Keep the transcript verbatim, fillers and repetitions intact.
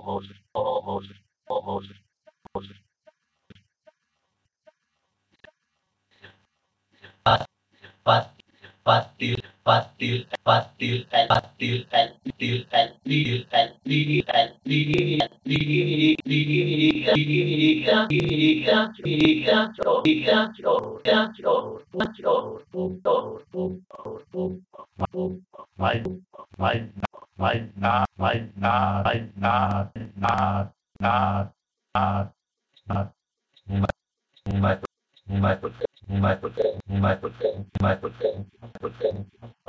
Pastil, pastil, pastil, and pastil, and pastil, and lead, and lead, and lead, and lead, lead, lead, my, my, my, not, my, not, my, not, not, not, not, not, my, my, my, my, my, my, my, my,